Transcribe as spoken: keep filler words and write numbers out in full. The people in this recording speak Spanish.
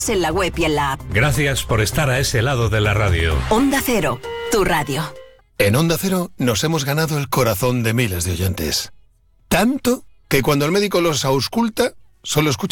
En la web y en la app. Gracias por estar a ese lado de la radio. Onda Cero, tu radio. En Onda Cero nos hemos ganado el corazón de miles de oyentes. Tanto que cuando el médico los ausculta, solo escucha